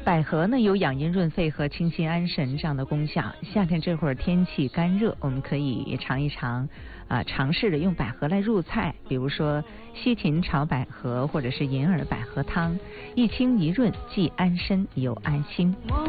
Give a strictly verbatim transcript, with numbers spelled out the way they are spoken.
百合呢有养阴润肺和清心安神这样的功效。夏天这会儿天气干热，我们可以尝一尝啊、呃，尝试着用百合来入菜，比如说西芹炒百合，或者是银耳百合汤，一清一润，既安身又安心。